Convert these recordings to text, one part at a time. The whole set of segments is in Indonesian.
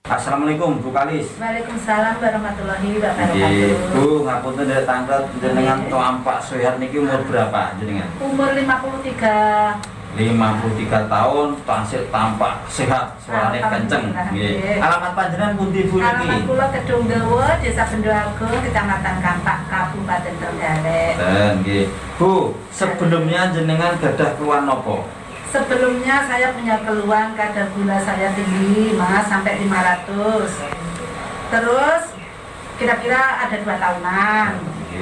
Assalamualaikum Bu Kalis. Waalaikumsalam warahmatullahi wabarakatuh. Bu, ngapunten dari tanggal jenengan Tampak Sehat niki umur berapa jenengan? Umur 53. 53 tahun, tansih tampak sehat, suaranya kenceng. Nggih. Alamat panjenengan pundi Bu niki? Alamat kula Kedung Dawa, Desa Bendo Agung, Kecamatan Kampak, Kabupaten Trenggalek. Nggih. Bu, sebelumnya jenengan gadah keluhan napa? Sebelumnya saya punya keluhan kadar gula saya tinggi, Mas, sampai 500. Terus kira-kira ada 2 tahunan.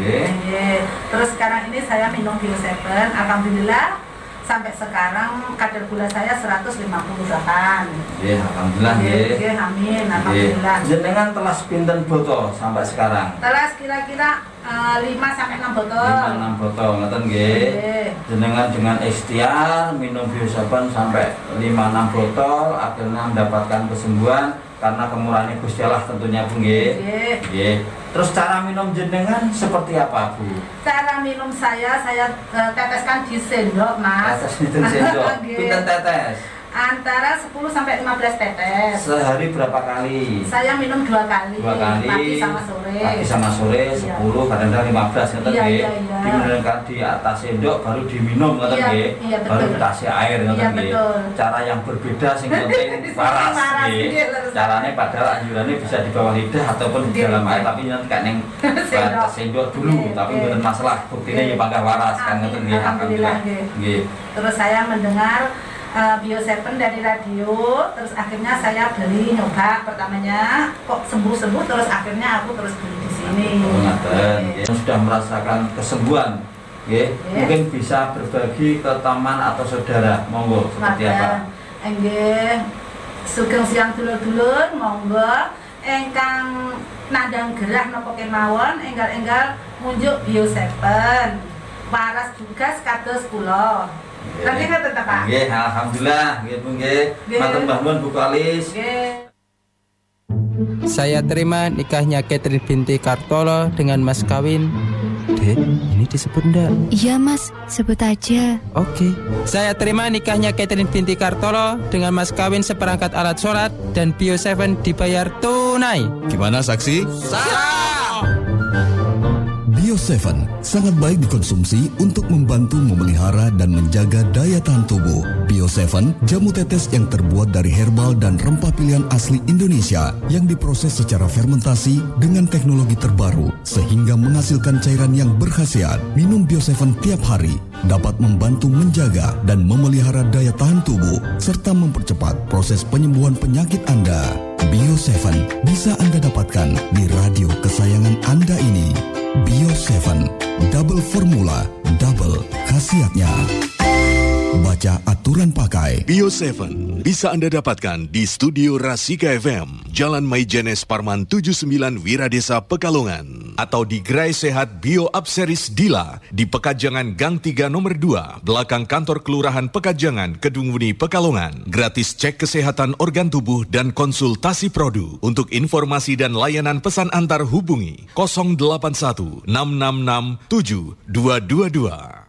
Terus sekarang ini saya minum Bio7, alhamdulillah sampai sekarang kadar gula saya 158. Alhamdulillah nggih. Amin, alhamdulillah. Jenengan telas pinten botol sampai sekarang? Telas kira-kira 5 sampai 6 botol. 5-6 botol ngoten nggih. Jenengan dengan ikhtiar minum Bio7 sampai 5-6 botol akhirnya mendapatkan kesembuhan karena kemurahan Gusti Allah tentunya Bu nggih. Nggih. Terus cara minum jenengan seperti apa Bu? Cara minum saya teteskan di sendok, Mas. Tetes di sendok. Pinten tetes? Antara 10 sampai 15 tetes. Sehari berapa kali? Saya minum 2 kali. 2 kali. Pagi sama sore. Pagi sama sore 10, kadang-kadang 15 ngoten nggih. Diminumkan di atas sendok baru diminum ngoten nggih. Baru dikasih air ngoten nggih. Cara yang berbeda sing penting waras nggih. Caranya padahal anjurannya bisa di bawah lidah ataupun di dalam air tapi nanti kan yang sendok dulu tapi mboten masalah. Buktinya ya bangga waras kan ngoten nggih. Alhamdulillah nggih. Terus saya mendengar Bio7 dari radio, terus akhirnya saya beli nyoba pertamanya kok sembuh terus akhirnya aku terus beli di sini. Sudah merasakan kesembuhan, mungkin bisa berbagi ke teman atau saudara, monggo seperti apa? Enggih, sugeng siang dulur-dulur, monggo engkang nadang gerah napa kemawon enggal-enggal munjuk Bio7. Waras juga kados kula. Nanti kan tetap Pak. Nggih, alhamdulillah, nggih Bu nggih. Matur nuwun Bu Kalis. Saya terima nikahnya Catherine binti Kartolo dengan mas kawin. Dek, ini disebut enggak? Iya Mas, sebut aja. Oke. Saya terima nikahnya Catherine binti Kartolo dengan mas kawin seperangkat alat sholat dan Bio7 dibayar tunai. Gimana saksi? Sah! Bio7 sangat baik dikonsumsi untuk membantu memelihara dan menjaga daya tahan tubuh. Bio7 jamu tetes yang terbuat dari herbal dan rempah pilihan asli Indonesia yang diproses secara fermentasi dengan teknologi terbaru sehingga menghasilkan cairan yang berkhasiat. Minum Bio7 tiap hari dapat membantu menjaga dan memelihara daya tahan tubuh serta mempercepat proses penyembuhan penyakit Anda. Bio7 bisa Anda dapatkan di radio kesayangan Anda ini. Bio7, double formula, double khasiatnya. Baca aturan pakai. Bio7 bisa Anda dapatkan di Studio Rasika FM, Jalan Maijenes Parman 79 Wiradesa Pekalongan, atau di Gerai Sehat Bio Upseries Dila di Pekajangan Gang 3 nomor 2, belakang kantor Kelurahan Pekajangan, Kedungwuni Pekalongan. Gratis cek kesehatan organ tubuh dan konsultasi produk. Untuk informasi dan layanan pesan antar hubungi 081 666 7222.